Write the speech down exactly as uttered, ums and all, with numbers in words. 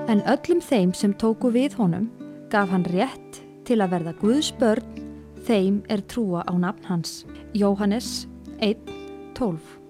En öllum þeim sem tóku við honum gaf hann rétt til að verða Guðs börn, þeim er trúa á nafn hans. Jóhannes einn tólf.